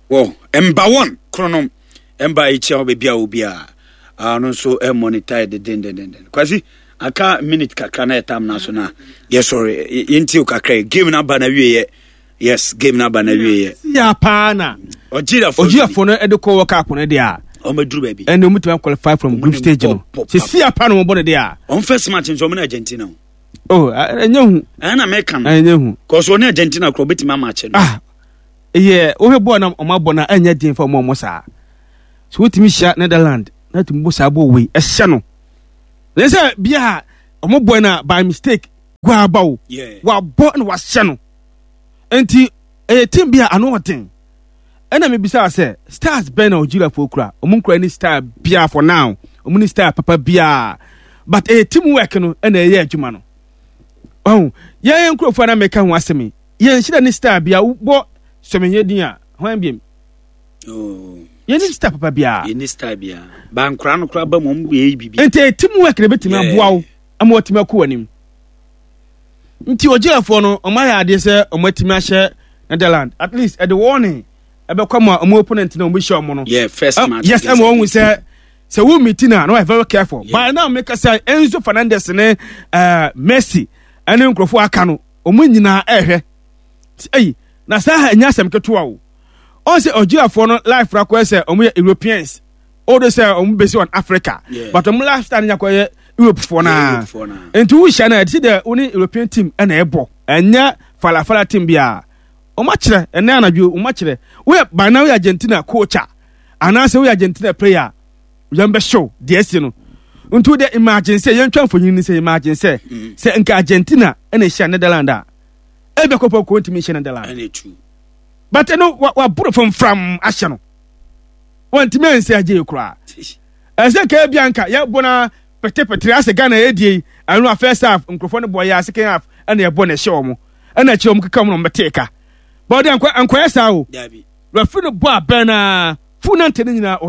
Wo emba 1 kronom emba ichia obia obia no so monitor den kwasi aka minute kakra na etam na so na yes sorry yenti kakra game na ba na wie yes game na ba na wie ya pa na Ojira for no edeko work up on dia o maduru baby and no mutu qualify from group stage no se si apa no bo dia on first match nso na Argentina enyehu na American enyehu cause on Argentina kro betima match no yeah o he bo na o ma bo na anya din for mo sa so wetimi sha Netherlands na tum bo sa bo we ehye no they say bia o mo bo na by mistake gwa bawo wa bo na wa hye no enti team bia ano hoten ena me bisa say stars ben Ojira for kura omunkura ni star bia for now omuni star papa bia but team work no ena ye adwuma no ye nkrofo na meka ho asemi ye nhira ni star bia bo somenye din a hwan biem ye ni star papa bia ye ni star bia ba nkura no kura ba mom be bibi ente team work na betimi aboa wo ama otimi akọ anim nti Ojira for no omaya ade se omatimi ahye Netherlands at least at the warning ebekwa mo opponent na omo show mo no first match yes am won say we meeting na no very careful by now make say Enzo Fernandez ne Messi ene nkrofo aka no omo nyina ehwe na sa anya sem keto o on say Ojira for no life rakwa say omo Europeans all they say omo base on Africa but omo last time yakwa Europe for na into we shana see the only European team na ebo anya falafala team bia o machire ene anadwo o machire we by now we Argentina coacher anase we Argentina player yambe show DS no into the imagine say yentwa mfonyin ni say imagine say nka Argentina ene hia Netherlands ebe kopo ko ntimi hia Netherlands ene true but no wa buru from ahia no wantimi ense aje kura ese ka bianka ya bona pete ase Ghana edie anu first half nkrofo no boy ya second half ene ye bona hia omo ene chi omo keka mo mbeteka but ankwaya sa o referee no bo abena funante ni nyina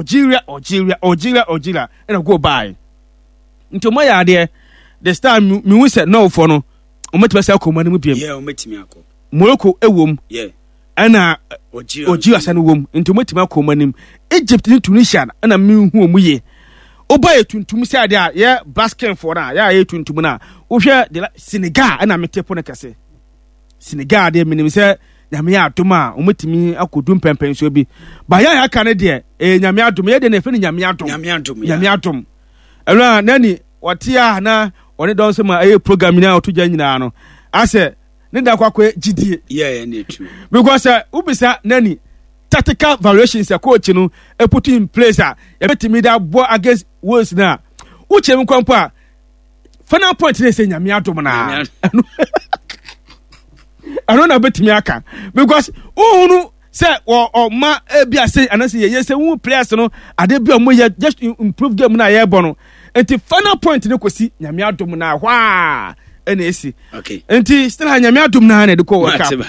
Ojira ene go by nto mo ya de the star mi wi se no for no ometime sa ko mani mu biem ometime akọ Morocco ewom ana Ojira sa no wom nto ometime akọ mani Egypt ni Tunisia ana mi hu omu ye obaye tuntum se ade a ye basket for na ya ye tuntum na wo hwe de Senegal ana metepo na kase Senegal de minim se nyame adoma ometimi akodum pempenso bi ba ya aka ne de nyame adom ye de na fe ni nyame adom elo nani watia na one don se ma program ni a to gya nyina no ase ne da kwakwe gidie ne true because ubisa nani tactical variations coach no put in place a ye betimi da bo against Wales na uche mkwampo a final point ne se nyame adom na I don't know betimi aka because ohunu say or ma bia say anase ye say who players no ade bia mo ye just improve game na ye bo no enti final point ne kosi nyame adom na hwa ene esi okay enti still nyame adom na de ko work up